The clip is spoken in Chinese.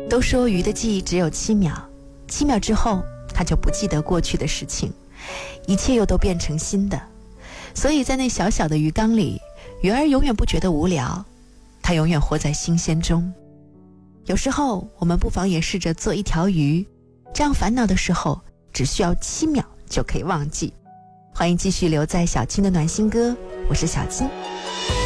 都说鱼的记忆只有7秒，7秒之后它就不记得过去的事情，一切又都变成新的。所以在那小小的鱼缸里，鱼儿永远不觉得无聊，它永远活在新鲜中。有时候我们不妨也试着做一条鱼，这样烦恼的时候只需要7秒就可以忘记。欢迎继续留在小青的暖心歌，我是小青。